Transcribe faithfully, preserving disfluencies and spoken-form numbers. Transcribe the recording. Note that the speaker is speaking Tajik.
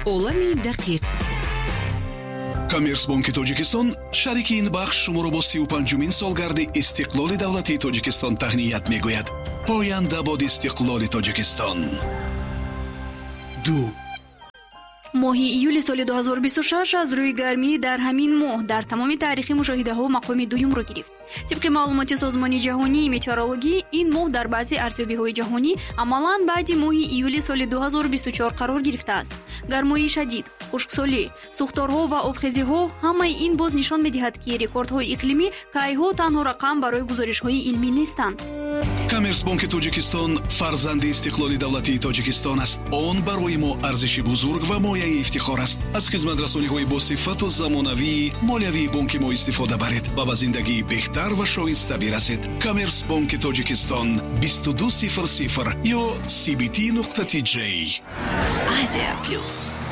عالم دقیق. камерс бонки тоҷикистон шарики ин бахш шуморо бо си و پنجمین سالگرد استقلال دولتی تاجیکستان تهنیت میگوید. پاینده باد استقلال تاجیکستان. دو ماهی ایول سال دو هزار و بیست و شش از روی گرمی در همین ماه در تمام تاریخ مشاهده‌ها مقام دوم را گرفت. طبق معلومات سازمان جهانی متئورولوژی این ماه در بعضی ارزیابی‌های جهانی عملاً بعد ماه ایول سال دو هزار و بیست و چهار قرار گرفته است. گرمای شدید، خشکسالی، سوختارها و آبخیزی‌ها همه این باز نشان می‌دهد که رکوردهای اقلیمی کایها تنها رقم برای گزارش‌های علمی نیستند. камерс бонки тоҷикистон фарзанди истиқлоли давлатии тоҷикистон аст. он барои мо арзиши бузург ва мояи ифтихор аст. аз хизматрасониҳои босифату замонавии молиявии бонки мо истифода баред ва ба зиндагии беҳтар ва шоиста бирасед. камерс бонки тоҷикистон бисту ду сифр сифр ё си би ти нуқта ти ҷей. Азия плюс.